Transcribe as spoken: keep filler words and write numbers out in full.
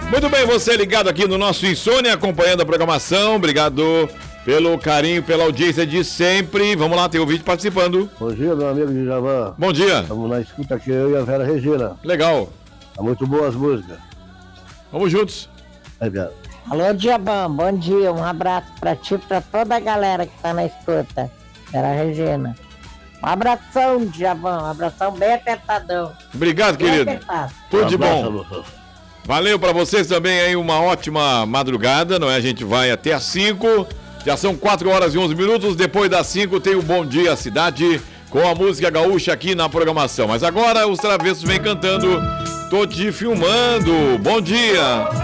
Muito bem, você ligado aqui no nosso Insônia, acompanhando a programação. Obrigado pelo carinho, pela audiência de sempre. Vamos lá, tem o vídeo participando. Bom dia, meu amigo de Javan. Bom dia. Estamos na escuta aqui, eu e a Vera Regina. Legal. Tá muito boas as músicas. Vamos juntos. Aí, Vera. Alô, Diabão, bom dia, um abraço pra ti e pra toda a galera que tá na escuta. Era a Regina. Um abração, Diabão, um abração bem apertadão. Obrigado, Bem querido. apertado. Tudo de Um abraço, bom. Lúcio. Valeu pra vocês também aí, uma ótima madrugada, não é? A gente vai até às cinco. Já são quatro horas e onze minutos. Depois das cinco tem o Bom Dia Cidade com a música gaúcha aqui na programação. Mas agora os Travessos vem cantando Tô Te Filmando. Bom dia.